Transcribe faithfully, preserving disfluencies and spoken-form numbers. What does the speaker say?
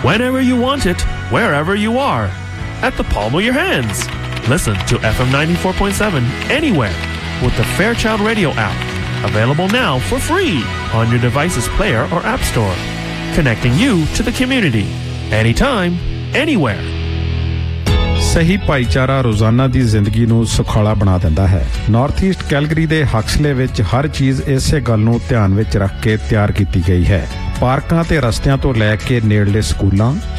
whenever you want it, wherever you are, at the palm of your hands. Listen to F M ninety-four point seven anywhere with the Fairchild Radio app. Available now for free on your device's player or app store. Connecting you to the community. Anytime, anywhere. ਸਹੀ ਭਾਈਚਾਰਾ ਰੋਜ਼ਾਨਾ ਦੀ ਜ਼ਿੰਦਗੀ ਨੂੰ ਸੁਖਾਲਾ ਬਣਾ ਦਿੰਦਾ ਹੈ। North East Calgary ਦੇ ਹਕਸਲੇ ਵਿੱਚ ਹਰ ਚੀਜ਼ ਇਸੇ ਗੱਲ ਨੂੰ ਧਿਆਨ ਵਿੱਚ ਰੱਖ ਕੇ ਤਿਆਰ ਕੀਤੀ ਗਈ ਹੈ। ਪਾਰਕਾਂ ਤੇ ਰਸਤਿਆਂ ਤੋਂ ਲੈ ਕੇ ਨੇੜਲੇ ਸਕੂਲਾਂ